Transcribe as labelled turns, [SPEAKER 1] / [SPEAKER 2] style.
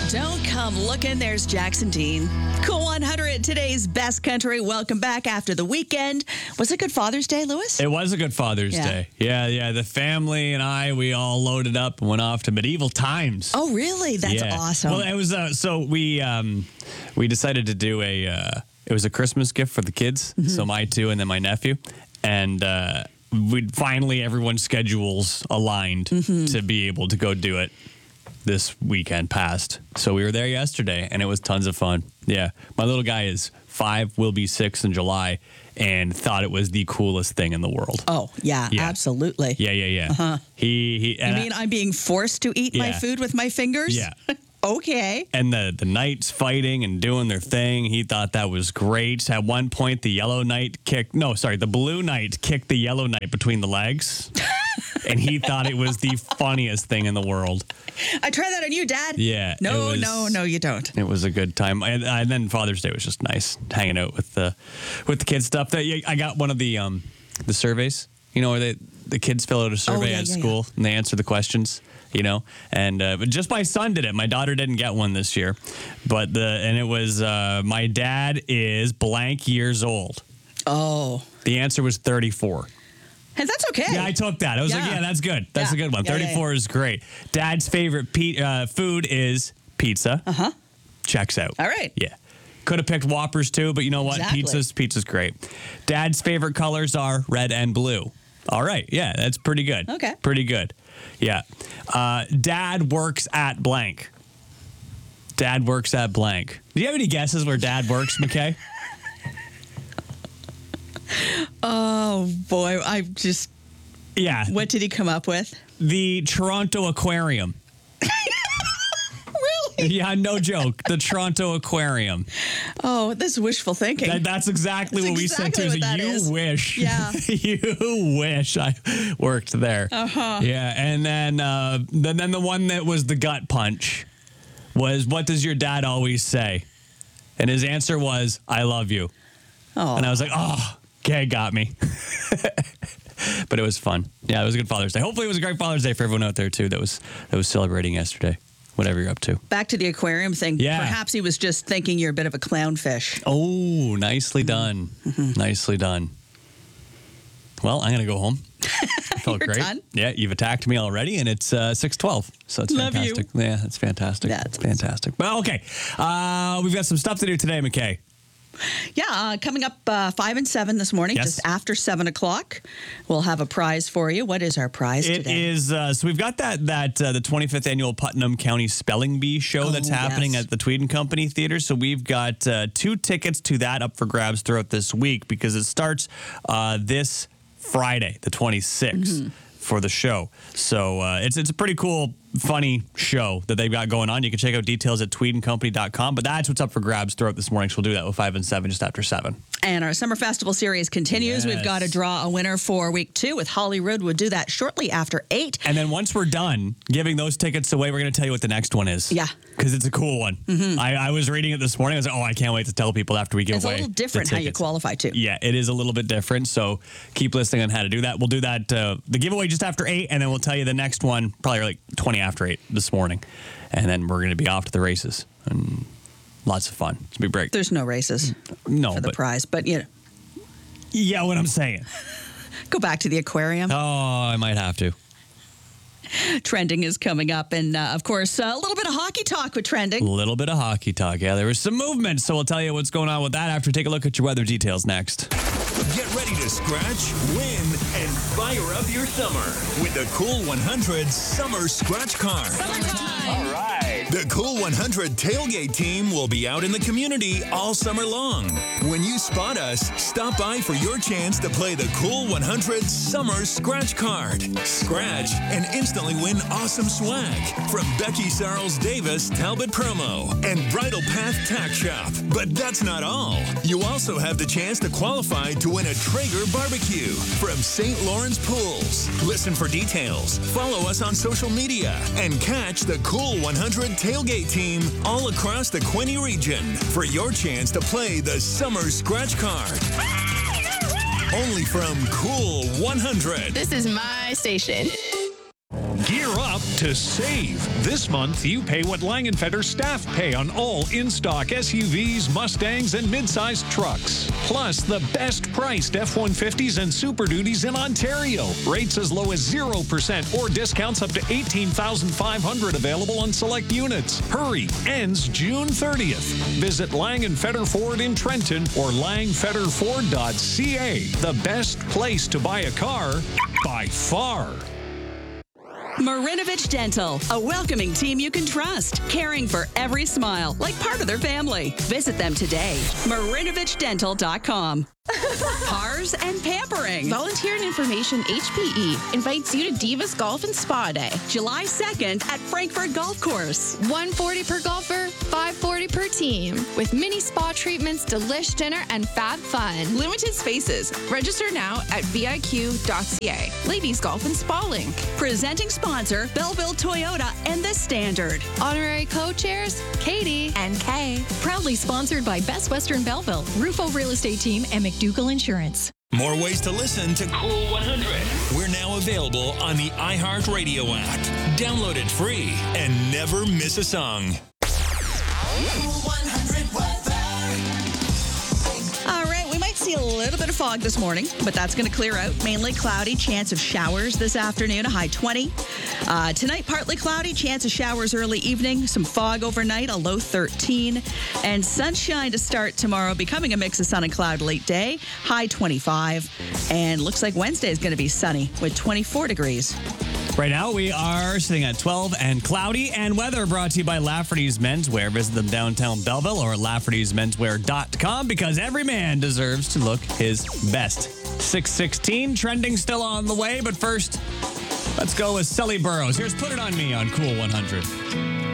[SPEAKER 1] Don't come looking. There's Jackson Dean. Cool 100, today's best country. Welcome back after the weekend. Was it good Father's Day, Lewis?
[SPEAKER 2] It was a good Father's Day. Yeah. The family and we all loaded up and went off to medieval times.
[SPEAKER 1] Oh, really? That's awesome.
[SPEAKER 2] Well, it was so we decided to do it was a Christmas gift for the kids. Mm-hmm. So my two and then my nephew, and everyone's schedules aligned to be able to go do it this weekend past. So we were there yesterday and it was tons of fun. Yeah. My little guy is 5, will be 6 in July, and thought it was the coolest thing in the world.
[SPEAKER 1] Oh, yeah. Absolutely.
[SPEAKER 2] Yeah.
[SPEAKER 1] Uh-huh.
[SPEAKER 2] You
[SPEAKER 1] mean I'm being forced to eat my food with my fingers?
[SPEAKER 2] Yeah.
[SPEAKER 1] Okay.
[SPEAKER 2] And the knights fighting and doing their thing, he thought that was great. At one point, the blue knight kicked the yellow knight between the legs. And he thought it was the funniest thing in the world.
[SPEAKER 1] I try that on you, Dad.
[SPEAKER 2] Yeah.
[SPEAKER 1] No, you don't.
[SPEAKER 2] It was a good time. And then Father's Day was just nice, hanging out with the kids stuff. I got one of the surveys, where the kids fill out a survey at school and they answer the questions. But just my son did it. My daughter didn't get one this year, and it was my dad is blank years old.
[SPEAKER 1] Oh,
[SPEAKER 2] the answer was 34.
[SPEAKER 1] And that's okay.
[SPEAKER 2] Yeah, I took that. I was like, that's good. That's a good one. 34 is great. Dad's favorite food is pizza.
[SPEAKER 1] Uh-huh.
[SPEAKER 2] Checks out.
[SPEAKER 1] All right.
[SPEAKER 2] Yeah. Could have picked Whoppers too, but you know what?
[SPEAKER 1] Exactly.
[SPEAKER 2] Pizza's great. Dad's favorite colors are red and blue. All right. Yeah, that's pretty good.
[SPEAKER 1] Okay.
[SPEAKER 2] Pretty good. Yeah. Dad works at blank. Dad works at blank. Do you have any guesses where Dad works, McKay?
[SPEAKER 1] Oh, boy.
[SPEAKER 2] Yeah.
[SPEAKER 1] What did he come up with?
[SPEAKER 2] The Toronto Aquarium.
[SPEAKER 1] Really?
[SPEAKER 2] Yeah, no joke. The Toronto Aquarium.
[SPEAKER 1] Oh, this is wishful thinking.
[SPEAKER 2] That's exactly what we said too. You wish.
[SPEAKER 1] Yeah.
[SPEAKER 2] You wish I worked there.
[SPEAKER 1] Uh-huh.
[SPEAKER 2] Yeah, and then the one that was the gut punch was, what does your dad always say? And his answer was, I love you.
[SPEAKER 1] Oh.
[SPEAKER 2] And I was like, okay, got me. But it was fun. Yeah, it was a good Father's Day. Hopefully it was a great Father's Day for everyone out there too that was celebrating yesterday. Whatever you're up to.
[SPEAKER 1] Back to the aquarium thing.
[SPEAKER 2] Yeah.
[SPEAKER 1] Perhaps he was just thinking you're a bit of a clownfish.
[SPEAKER 2] Oh, nicely done. Mm-hmm. Nicely done. Well, I'm going to go home. Felt great.
[SPEAKER 1] Done?
[SPEAKER 2] Yeah, you've attacked me already, and it's 6:12. So it's
[SPEAKER 1] Love
[SPEAKER 2] fantastic.
[SPEAKER 1] you.
[SPEAKER 2] Yeah, it's fantastic.
[SPEAKER 1] That's
[SPEAKER 2] fantastic. Well, okay. We've got some stuff to do today, McKay.
[SPEAKER 1] Yeah, coming up 5 and 7 this morning, just after 7 o'clock. We'll have a prize for you. What is our prize today?
[SPEAKER 2] It is, so we've got the 25th annual Putnam County Spelling Bee show that's happening at the Tweed and Company Theater. So we've got 2 tickets to that up for grabs throughout this week because it starts this Friday, the 26th. For the show. So it's a pretty cool, funny show that they've got going on. You can check out details at tweedandcompany.com, but that's what's up for grabs throughout this morning. So we'll do that with 5 and 7 just after 7.
[SPEAKER 1] And our Summer Festival series continues. We've got to draw a winner for week 2 with Hollywood. We'll do that shortly after 8.
[SPEAKER 2] And then once we're done giving those tickets away, we're going to tell you what the next one is.
[SPEAKER 1] Yeah.
[SPEAKER 2] Because it's a cool one. Mm-hmm. I was reading it this morning. I was like, I can't wait to tell people after we give away.
[SPEAKER 1] It's a little different how you qualify, too.
[SPEAKER 2] Yeah, it is a little bit different. So keep listening on how to do that. We'll do that, the giveaway just after 8, and then we'll tell you the next one probably like 20 after 8 this morning. And then we're going to be off to the races. And lots of fun. It's a big break.
[SPEAKER 1] There's no races for the prize, but
[SPEAKER 2] yeah, what I'm saying.
[SPEAKER 1] Go back to the aquarium.
[SPEAKER 2] Oh, I might have to.
[SPEAKER 1] Trending is coming up. And, of course, a little bit of hockey talk with Trending.
[SPEAKER 2] A little bit of hockey talk. Yeah, there was some movement. So we'll tell you what's going on with that after we take a look at your weather details next.
[SPEAKER 3] Get ready to scratch, win, and fire up your summer with the Cool 100 Summer Scratch Card.
[SPEAKER 4] All right.
[SPEAKER 3] The Cool 100 tailgate team will be out in the community all summer long. When you spot us, stop by for your chance to play the Cool 100 Summer Scratch Card. Scratch and instantly win awesome swag from Becky Sarles Davis Talbot Promo and Bridal Path Tack Shop. But that's not all. You also have the chance to qualify to win a Traeger barbecue from St. Lawrence Pools. Listen for details, follow us on social media, and catch the Cool 100 tailgate team all across the Quinte region for your chance to play the Summer Scratch Card. Only from Cool 100.
[SPEAKER 5] This is my station.
[SPEAKER 3] Gear up
[SPEAKER 4] up to save. This month, you pay what Lang & Feder staff pay on all in-stock SUVs, Mustangs, and mid-sized trucks. Plus, the best-priced F-150s and Super Duties in Ontario. Rates as low as 0% or discounts up to $18,500 available on select units. Hurry! Ends June 30th. Visit Lang & Feder Ford in Trenton or langfederford.ca. The best place to buy a car by far.
[SPEAKER 1] Marinovich Dental, a welcoming team you can trust, caring for every smile like part of their family. Visit them today. MarinovicDental.com. Cars and pampering.
[SPEAKER 5] Volunteer and Information HPE invites you to Divas Golf and Spa Day,
[SPEAKER 1] July 2nd at Frankfurt Golf Course.
[SPEAKER 6] $140 per golfer, $540 per team. With mini spa treatments, delish dinner, and fab fun.
[SPEAKER 5] Limited spaces. Register now at viq.ca. Ladies Golf and Spa Link.
[SPEAKER 1] Presenting sponsor, Belleville Toyota and The Standard.
[SPEAKER 6] Honorary co-chairs, Katie and Kay.
[SPEAKER 7] Proudly sponsored by Best Western Belleville, Rufo Real Estate Team, and McDougall Insurance.
[SPEAKER 3] More ways to listen to Cool 100. We're now available on the iHeartRadio app. Download it free and never miss a song.
[SPEAKER 1] Cool 100 weather. All right, we might see a little bit of fog this morning, but that's going to clear out. Mainly cloudy, chance of showers this afternoon, a high 20. Tonight, partly cloudy, chance of showers early evening, some fog overnight, a low 13. And sunshine to start tomorrow, becoming a mix of sun and cloud late day, high 25. And looks like Wednesday is going to be sunny with 24 degrees.
[SPEAKER 2] Right now, we are sitting at 12 and cloudy, and weather brought to you by Lafferty's Menswear. Visit them downtown Belleville or Lafferty'sMenswear.com because every man deserves to look his best. 6:16, trending still on the way, but first, let's go with Sully Burrows. Here's Put It On Me on Cool 100.